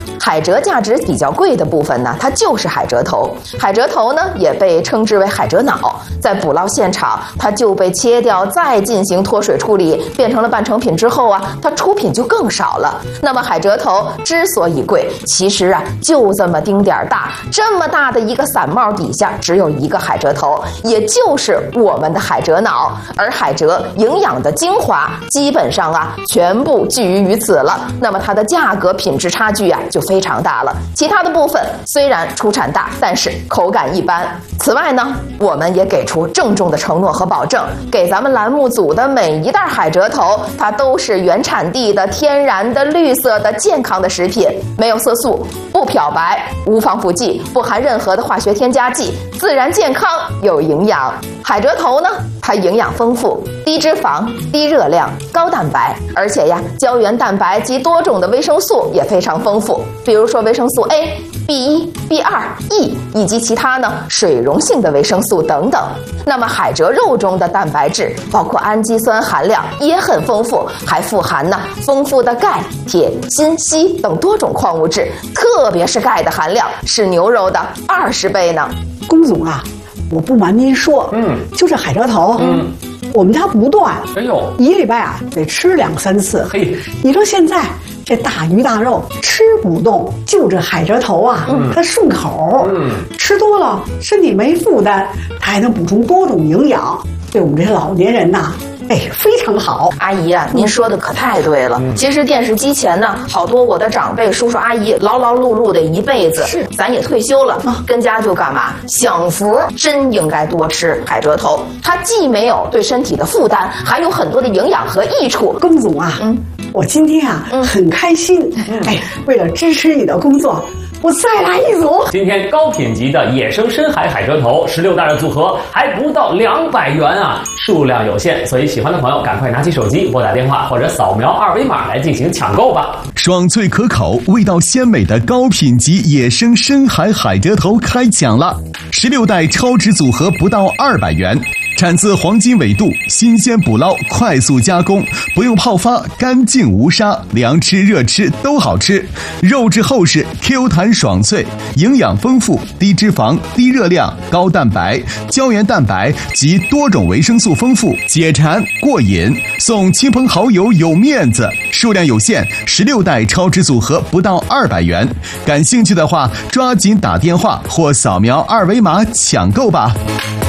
海蜇价值比较贵的部分呢，它就是海蜇头。海蜇头呢，也被称之为海蜇脑，在捕捞现场，它就被切掉，再进行脱水处理，变成了半成品之后啊，它出品就更少了。那么海蜇头之所以贵，其实啊，就这么丁点儿大，这么大的一个伞帽底下只有一个海蜇头，也就是我们的海蜇脑。而海蜇营养的精华，基本上啊，全部聚于此了。那么它的价格品质差距啊，就非常大了。其他的部分虽然出产大，但是口感一般。此外呢，我们也给出郑重的承诺和保证，给咱们栏目组的每一袋海蜇头，它都是原产地的、天然的、绿色的、健康的食品，没有色素，不漂白，无防腐剂，不含任何的化学添加剂，自然健康有营养。海蜇头呢，它营养丰富，低脂肪、低热量、高蛋白，而且呀，胶原蛋白及多种的维生素也非常丰富，比如说维生素 A、B1、B2、E 以及其他呢水溶性的维生素等等。那么海蜇肉中的蛋白质，包括氨基酸含量也很丰富，还富含呢丰富的钙、铁、锌、硒等多种矿物质，特别是钙的含量是牛肉的20倍呢。 龚总啊，我不瞒您说，就这海蜇头，我们家不断， 哎呦， 一礼拜啊得吃2、3次。 嘿， 你说现在这大鱼大肉吃不动，就这海蜇头啊，它顺口，吃多了身体没负担，它还能补充多种营养，对我们这些老年人呐，非常好。 阿姨啊，您说的可太对了。其实电视机前呢，好多我的长辈、叔叔阿姨劳劳碌碌的一辈子，是咱也退休了，跟家就干嘛？享福，真应该多吃海蜇头。它既没有对身体的负担，还有很多的营养和益处。 龚总啊，我今天啊很开心，为了支持你的工作，我再来一组。 今天高品级的野生深海海蜇头16袋的组合还不到200元啊，数量有限，所以喜欢的朋友赶快拿起手机拨打电话或者扫描2维码来进行抢购吧。 爽脆可口、味道鲜美的高品级野生深海海蜇头开抢了，16袋超值组合不到200元。产自黄金纬度，新鲜捕捞，快速加工，不用泡发，干净无沙，凉吃热吃都好吃。肉质厚实 ，Q 弹爽脆，营养丰富，低脂肪、低热量、高蛋白、胶原蛋白及多种维生素丰富，解馋过瘾。送亲朋好友有面子，数量有限，16袋超值组合不到200元。感兴趣的话，抓紧打电话或扫描2维码抢购吧。